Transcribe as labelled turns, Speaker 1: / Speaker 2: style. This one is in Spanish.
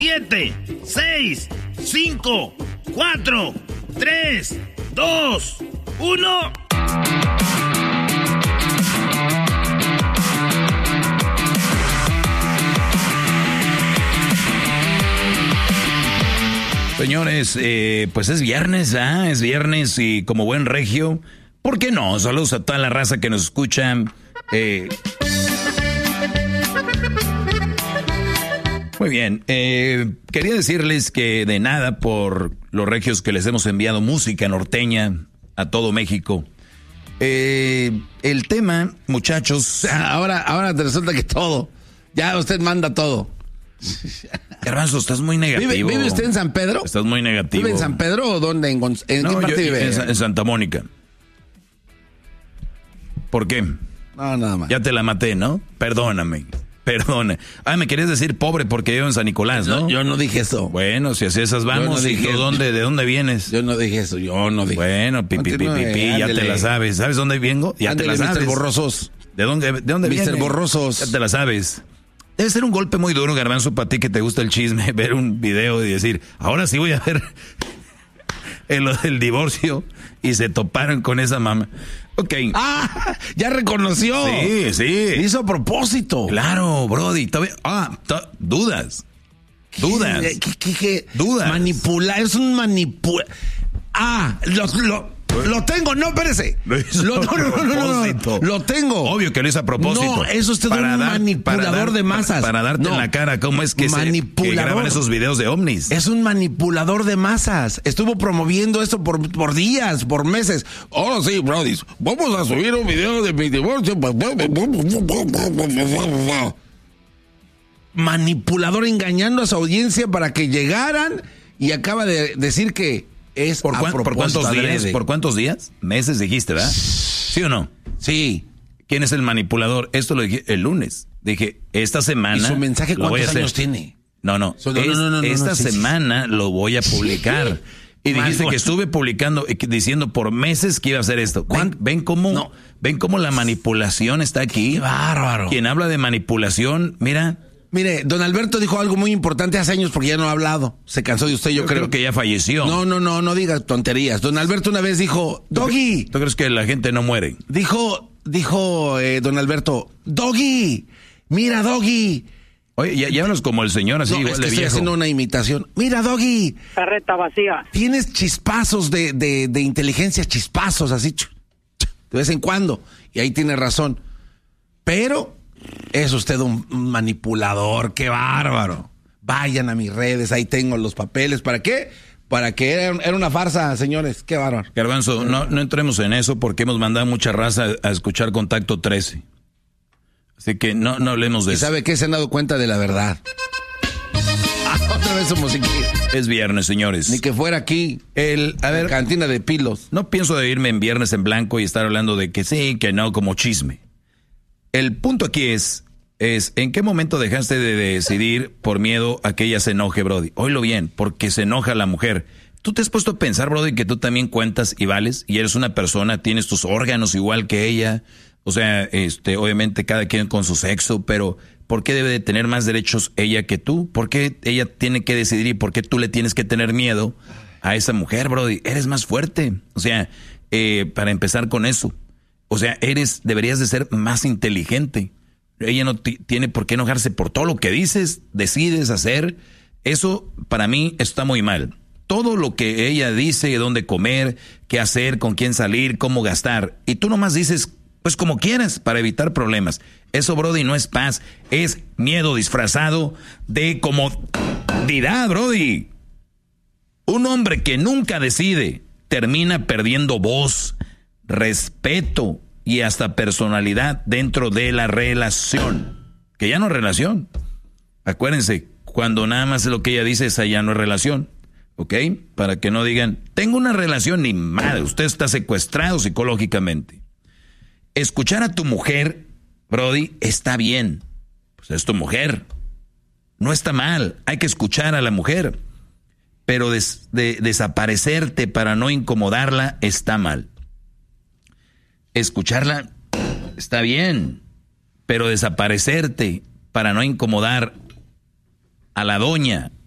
Speaker 1: 7, 6, 5, 4, 3, 2, 1.
Speaker 2: Señores, pues es viernes, ¿ah? Es viernes y como buen regio, ¿por qué no? Saludos a toda la raza que nos escucha. Muy bien, quería decirles que de nada por los regios que les hemos enviado música norteña a todo México. El tema, muchachos...
Speaker 3: Ahora te resulta que todo, ya usted manda todo.
Speaker 2: Garbanzo, estás muy negativo.
Speaker 3: ¿Vive usted en San Pedro?
Speaker 2: Estás muy negativo.
Speaker 3: ¿Vive en San Pedro o dónde? ¿En qué parte vive?
Speaker 2: En Santa Mónica. ¿Por qué?
Speaker 3: No, nada más.
Speaker 2: Ya te la maté, ¿no? Perdóname. Perdona. Me querías decir pobre porque vivo en San Nicolás, ¿no?
Speaker 3: Yo no dije eso.
Speaker 2: Bueno, si así esas vamos, ¿de dónde vienes?
Speaker 3: Yo no dije eso,
Speaker 2: Bueno, ya te la sabes. ¿Sabes dónde vengo? Ya te la sabes.
Speaker 3: Mr. Borrosos.
Speaker 2: ¿De dónde vienes?
Speaker 3: Mr. Borrosos.
Speaker 2: Ya te la sabes. Debe ser un golpe muy duro, Garbanzo, para ti que te gusta el chisme, ver un video y decir, ahora sí voy a ver el divorcio, y se toparon con esa mamá. Ok.
Speaker 3: Ya reconoció.
Speaker 2: Sí.
Speaker 3: Hizo a propósito.
Speaker 2: Claro, Brody. Dudas.
Speaker 3: ¿Qué?
Speaker 2: Dudas.
Speaker 3: Manipular, es un Lo tengo, no, espérese. Lo tengo.
Speaker 2: Obvio que lo hizo a propósito.
Speaker 3: No, eso usted es un manipulador de masas.
Speaker 2: Para darte en la cara cómo es que que graban esos videos de ovnis.
Speaker 3: Es un manipulador de masas. Estuvo promoviendo esto por días, por meses. Ahora sí, Brody, vamos a subir un video de mi divorcio. Manipulador engañando a su audiencia para que llegaran, y acaba de decir que es
Speaker 2: ¿Por cuántos días? ¿Por cuántos días? Meses dijiste, ¿verdad? ¿Sí o no?
Speaker 3: Sí.
Speaker 2: ¿Quién es el manipulador? Esto lo dije el lunes. Dije, esta semana...
Speaker 3: ¿Y su mensaje cuántos años tiene?
Speaker 2: No. Esta semana lo voy a publicar. Y dijiste que estuve publicando, diciendo por meses que iba a hacer esto. ¿Ven cómo la manipulación está aquí?
Speaker 3: ¡Qué bárbaro!
Speaker 2: Quien habla de manipulación, mira...
Speaker 3: Mire, don Alberto dijo algo muy importante hace años porque ya no ha habldo. Se cansó de usted, yo creo
Speaker 2: que ya falleció.
Speaker 3: No diga tonterías. Don Alberto una vez dijo, Doggy.
Speaker 2: ¿Tú crees que la gente no muere?
Speaker 3: Dijo don Alberto, Doggy, mira, Doggy.
Speaker 2: Oye, ya hablas como el señor así, igual
Speaker 3: es
Speaker 2: de
Speaker 3: que
Speaker 2: viejo.
Speaker 3: Estoy haciendo una imitación. Mira, Doggy.
Speaker 4: Carreta vacía.
Speaker 3: Tienes chispazos de inteligencia, chispazos así, de vez en cuando. Y ahí tiene razón. Pero... es usted un manipulador, qué bárbaro. Vayan a mis redes, ahí tengo los papeles. ¿Para qué? Para que era una farsa, señores, qué bárbaro.
Speaker 2: Garbanzo, no entremos en eso porque hemos mandado mucha raza a escuchar Contacto 13. Así que no hablemos de eso.
Speaker 3: ¿Y sabe qué? Se han dado cuenta de la verdad. Otra vez su musiquilla.
Speaker 2: Es viernes, señores.
Speaker 3: Ni que fuera aquí, la cantina de Pilos.
Speaker 2: No pienso de irme en Viernes en Blanco y estar hablando de que sí, que no, como chisme. El punto aquí es ¿en qué momento dejaste de decidir por miedo a que ella se enoje, Brody? Óylo bien, porque se enoja la mujer. ¿Tú te has puesto a pensar, Brody, que tú también cuentas y vales? Y eres una persona, tienes tus órganos igual que ella. O sea, obviamente cada quien con su sexo, pero ¿por qué debe de tener más derechos ella que tú? ¿Por qué ella tiene que decidir y por qué tú le tienes que tener miedo a esa mujer, Brody? Eres más fuerte. O sea, para empezar con eso. O sea, deberías de ser más inteligente. Ella no tiene por qué enojarse por todo lo que dices, decides hacer. Eso, para mí, está muy mal. Todo lo que ella dice, dónde comer, qué hacer, con quién salir, cómo gastar. Y tú nomás dices, pues como quieras, para evitar problemas. Eso, Brody, no es paz. Es miedo disfrazado de comodidad, Brody. Un hombre que nunca decide termina perdiendo voz, respeto y hasta personalidad dentro de la relación, que ya no es relación. Acuérdense, cuando nada más lo que ella dice, esa ya no es relación, ¿ok? Para que no digan, tengo una relación, ni madre, usted está secuestrado psicológicamente. Escuchar a tu mujer, Brody, está bien, pues es tu mujer, no está mal, hay que escuchar a la mujer, pero desaparecerte para no incomodarla está mal. Escucharla está bien, pero desaparecerte para no incomodar a la doña